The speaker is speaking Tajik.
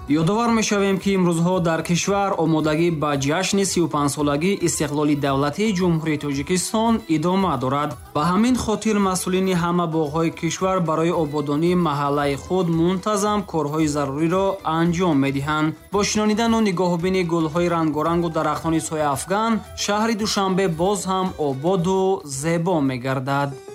ёдовар мешавем ки имрӯзҳо дар кишвар омодагӣ ба ҷашни 35-солагии истиқлоли давлатии ҷумҳурии Тоҷикистон идома дорад. Ба ҳамин хотир масъулини ҳама боғҳои кишвар барои ободонии маҳаллаи худ мунтазам корҳои заруриро анҷом медиҳанд. Бо шинонидану нигоҳубини гулҳои рангорангу дарахтони сояафган, шаҳри Душанбе боз ҳам ободу зебо мегардад.